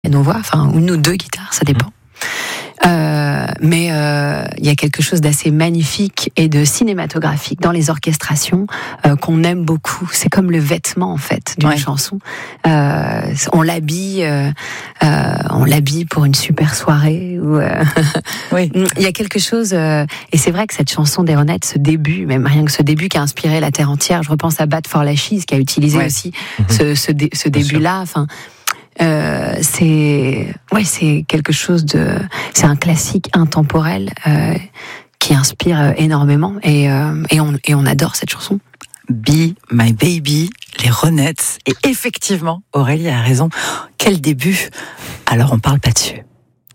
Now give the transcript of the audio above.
nos voix, ou nous 2 guitares, ça dépend. Mais il y a quelque chose d'assez magnifique et de cinématographique dans les orchestrations qu'on aime beaucoup. C'est comme le vêtement en fait d'une chanson. On l'habille pour une super soirée. Oui. Il y a quelque chose et c'est vrai que cette chanson d'Aeronette, ce début, même rien que ce début qui a inspiré la terre entière. Je repense à Bad for Lashes qui a utilisé aussi ce début-là. C'est quelque chose c'est un classique intemporel qui inspire énormément et on adore cette chanson. Be My Baby, les Ronettes. Et effectivement, Aurélie a raison. Quel début! Alors on parle pas dessus.